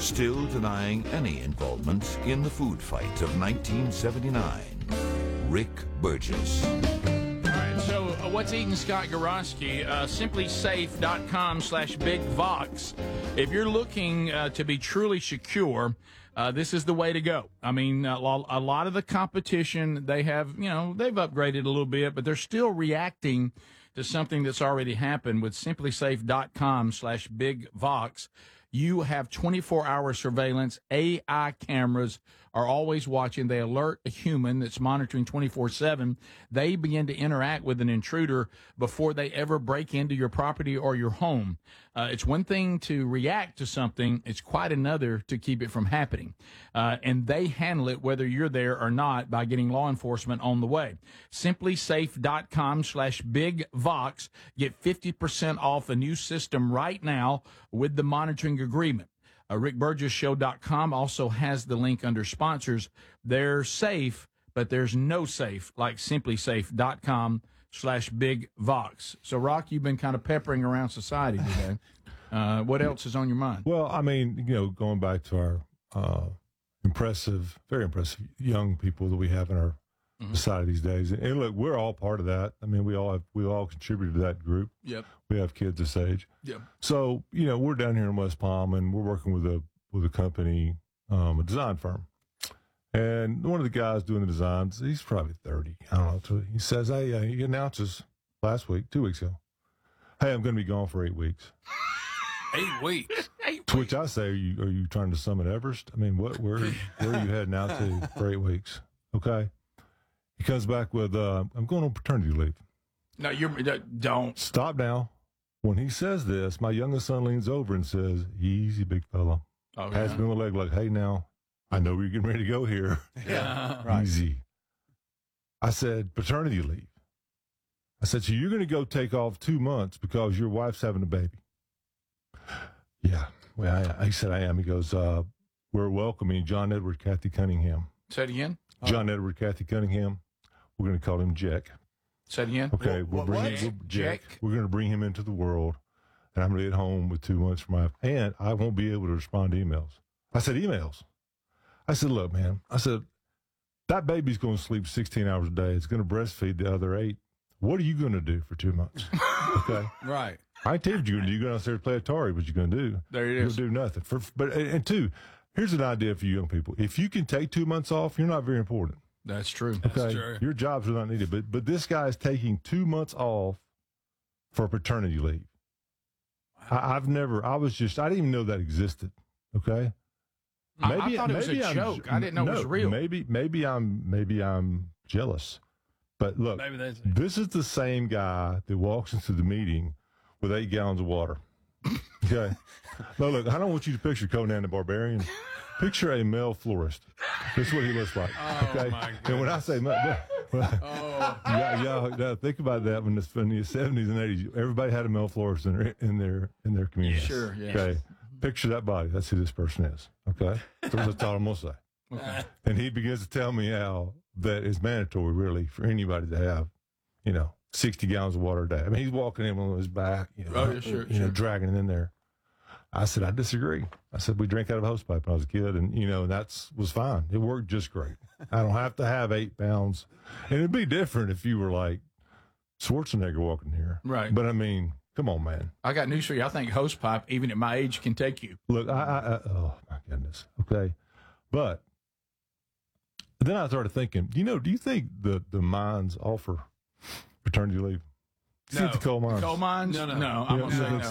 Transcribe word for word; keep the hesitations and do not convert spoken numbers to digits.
still denying any involvement in the food fight of nineteen seventy-nine. Rick Burgess. All right, so uh, what's eating Scott Gorosky? Uh, SimplySafe.com slash Big Vox. If you're looking uh, to be truly secure, uh, this is the way to go. I mean, a lot, a lot of the competition, they have, you know, they've upgraded a little bit, but they're still reacting to something that's already happened with SimplySafe.com slash Big Vox. You have twenty-four hour surveillance. A I cameras are always watching. They alert a human that's monitoring twenty-four seven. They begin to interact with an intruder before they ever break into your property or your home. Uh, it's one thing to react to something. It's quite another to keep it from happening. Uh, and they handle it whether you're there or not by getting law enforcement on the way. SimplySafe.com slash Big Vox. Get fifty percent off a new system right now with the monitoring agreement. Uh, Rick Burgess Show dot com also has the link under sponsors. They're safe, but there's no safe like SimplySafe.com slash Big Vox. So, Rock, you've been kind of peppering around society today. Uh, what else is on your mind? Well, I mean, you know, going back to our uh, impressive, very impressive young people that we have in our mm-hmm. society these days. And, and look, we're all part of that. I mean, we all have, we all contribute to that group. Yep. We have kids this age. Yep. So, you know, we're down here in West Palm, and we're working with a with a company, um, a design firm. And one of the guys doing the designs, he's probably thirty. I don't know. He says, hey, uh, he announces last week, two weeks ago, hey, I'm going to be gone for eight weeks. Eight weeks. Eight to which I say, are you, are you trying to summit Everest? I mean, what, where, where are you heading out to for eight weeks? Okay. He comes back with, uh, I'm going on paternity leave. No, you're, don't. Stop now. When he says this, my youngest son leans over and says, easy, big fella. Oh, Pats yeah? me on the leg like, hey, now, I know you're getting ready to go here. Yeah. Right. Easy. I said, paternity leave. I said, so you're going to go take off two months because your wife's having a baby. Yeah. Well, I, I said, I am. He goes, uh, we're welcoming John Edward Kathy Cunningham. Say it again. John oh. Edward Kathy Cunningham. We're going to call him Jack. Say it again. Okay. What, we're what, bringing what? we're, Jack. Jack. We're going to bring him into the world, and I'm going to get home with two months from my, and I won't be able to respond to emails. I said, emails. I said, look, man. I said, that baby's going to sleep sixteen hours a day. It's going to breastfeed the other eight. What are you going to do for two months? Okay. Right. I tell you what you're going to do. You go downstairs and play Atari. What you going to do? There it You're is. going to do nothing. For, but and, and two, here's an idea for you young people. If you can take two months off, you're not very important. That's true. Okay. That's true. Your jobs are not needed. But but this guy is taking two months off for paternity leave. Wow. I, I've never. I was just. I didn't even know that existed. Okay. Maybe I, I thought it was a I'm, joke. I didn't know no, it was real. Maybe maybe I'm maybe I'm jealous. But look, maybe that's this is the same guy that walks into the meeting with eight gallons of water. Okay. No, look, I don't want you to picture Conan the Barbarian. Picture a male florist. This is what he looks like. Oh, okay. my And when I say, well, oh. yeah, yeah, yeah, think about that. When it's in the seventies and eighties, everybody had a male florist in their in their in their community. Yeah, sure. Yeah. Okay. Picture that body. That's who this person is. Okay. So that's all I'm gonna say. Okay. And he begins to tell me how that is mandatory, really, for anybody to have, you know, sixty gallons of water a day. I mean, he's walking in on his back, you know, oh, yeah, sure, you sure. know, dragging it in there. I said, I disagree. I said, we drank out of a hose pipe when I was a kid, and, you know, and that's was fine. It worked just great. I don't have to have eight pounds. And it'd be different if you were like Schwarzenegger walking here. Right. But, I mean, come on, man. I got news for you. I think hosepipe, even at my age, can take you. Look, I, I, I oh, my goodness. Okay. But then I started thinking, you know, do you think the, the mines offer paternity leave? No. See the coal mines. Coal mines? No, no. No, I'm Yeah, going to say yeah, no.